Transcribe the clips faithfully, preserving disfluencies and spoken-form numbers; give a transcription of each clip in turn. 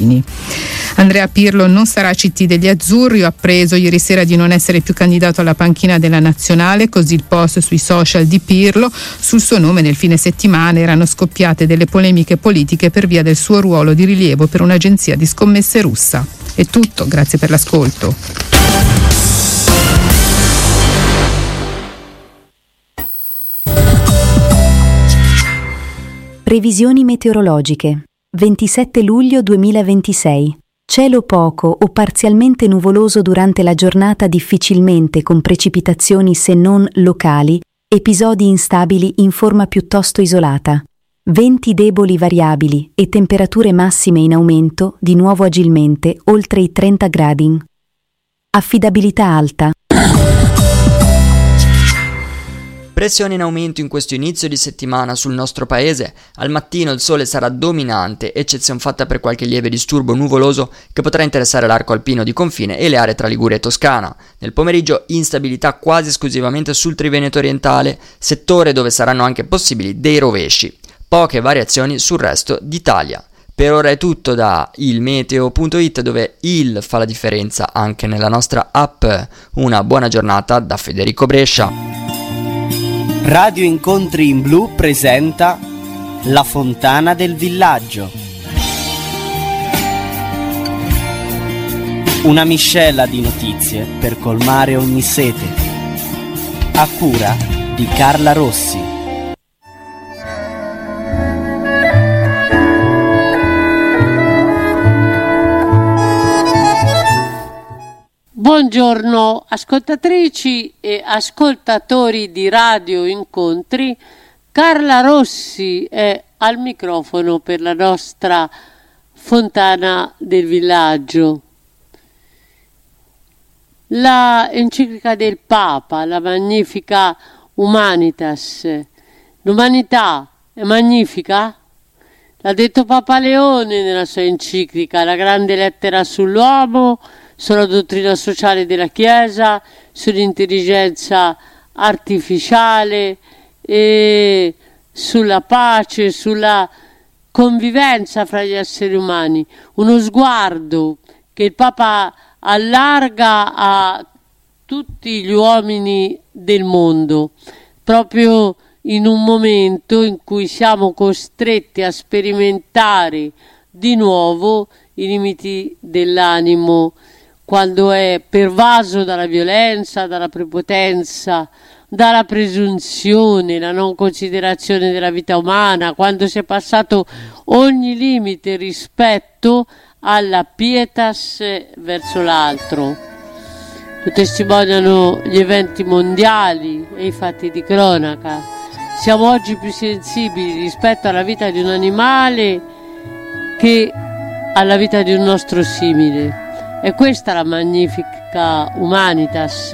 cittadini. Andrea Pirlo non sarà C T degli azzurri. Ho appreso ieri sera di non essere più candidato alla panchina della nazionale, così il post sui social di Pirlo. Sul suo nome nel fine settimana erano scoppiate delle polemiche politiche per via del suo ruolo di rilievo per un'agenzia di scommesse russa. È tutto, grazie per l'ascolto. Previsioni meteorologiche. ventisette luglio duemilaventisei. Cielo poco o parzialmente nuvoloso durante la giornata, difficilmente con precipitazioni se non locali, episodi instabili in forma piuttosto isolata. Venti deboli variabili e temperature massime in aumento, di nuovo agilmente, oltre i trenta gradi. Affidabilità alta. Pressione in aumento in questo inizio di settimana sul nostro paese. Al mattino il sole sarà dominante, eccezion fatta per qualche lieve disturbo nuvoloso che potrà interessare l'arco alpino di confine e le aree tra Liguria e Toscana. Nel pomeriggio instabilità quasi esclusivamente sul Triveneto orientale, settore dove saranno anche possibili dei rovesci. Poche variazioni sul resto d'Italia. Per ora è tutto da ilmeteo punto it, dove il fa la differenza anche nella nostra app. Una buona giornata da Federico Brescia. Radio Incontri in Blu presenta La Fontana del Villaggio. Una miscela di notizie per colmare ogni sete. A cura di Carla Rossi. Buongiorno ascoltatrici e ascoltatori di Radio Incontri. Carla Rossi è al microfono per la nostra Fontana del Villaggio. La enciclica del Papa, la Magnificat Humanitas. L'umanità è magnifica? L'ha detto Papa Leone nella sua enciclica, la grande lettera sull'uomo, sulla dottrina sociale della Chiesa, sull'intelligenza artificiale e sulla pace, sulla convivenza fra gli esseri umani. Uno sguardo che il Papa allarga a tutti gli uomini del mondo, proprio in un momento in cui siamo costretti a sperimentare di nuovo i limiti dell'animo, quando è pervaso dalla violenza, dalla prepotenza, dalla presunzione, la non considerazione della vita umana, quando si è passato ogni limite rispetto alla pietas verso l'altro. Lo testimoniano gli eventi mondiali e i fatti di cronaca. Siamo oggi più sensibili rispetto alla vita di un animale che alla vita di un nostro simile. È questa la Magnificat Humanitas.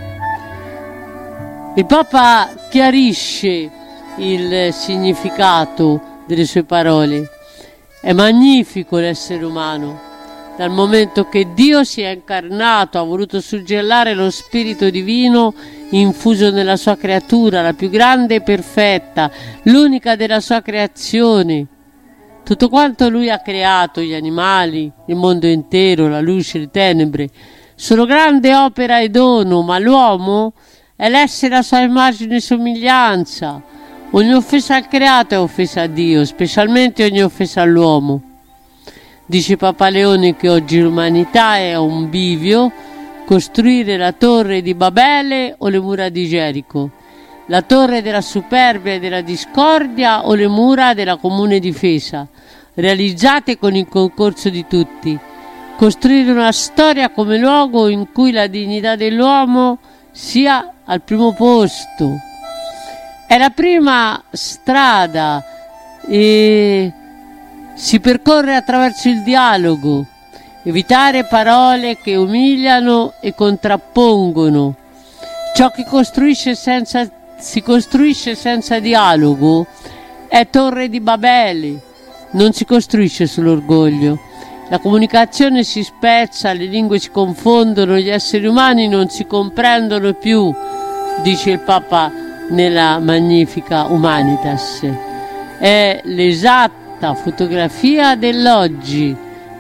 Il Papa chiarisce il significato delle sue parole. È magnifico l'essere umano, dal momento che Dio si è incarnato, ha voluto suggellare lo spirito divino infuso nella sua creatura, la più grande e perfetta, l'unica della sua creazione. Tutto quanto lui ha creato, gli animali, il mondo intero, la luce, le tenebre, sono grande opera e dono, ma l'uomo è l'essere a sua immagine e somiglianza. Ogni offesa al creato è offesa a Dio, specialmente ogni offesa all'uomo. Dice Papa Leone che oggi l'umanità è a un bivio: costruire la torre di Babele o le mura di Gerico, la torre della superbia e della discordia o le mura della comune difesa, realizzate con il concorso di tutti. Costruire una storia come luogo in cui la dignità dell'uomo sia al primo posto. È la prima strada e si percorre attraverso il dialogo, evitare parole che umiliano e contrappongono. Ciò che costruisce senza, si costruisce senza dialogo è torre di Babele, non si costruisce sull'orgoglio. La comunicazione si spezza, le lingue si confondono, gli esseri umani non si comprendono più, dice il Papa nella Magnificat Humanitas. È l'esatta fotografia dell'oggi,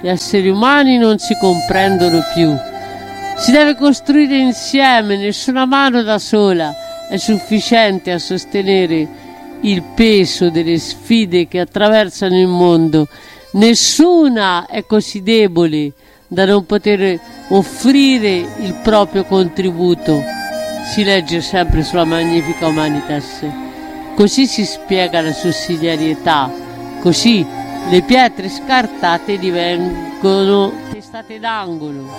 gli esseri umani non si comprendono più. Si deve costruire insieme, nessuna mano da sola è sufficiente a sostenere il peso delle sfide che attraversano il mondo. Nessuna è così debole da non poter offrire il proprio contributo. Si legge sempre sulla Magnifica Humanitas. Così si spiega la sussidiarietà, così le pietre scartate divengono testate d'angolo.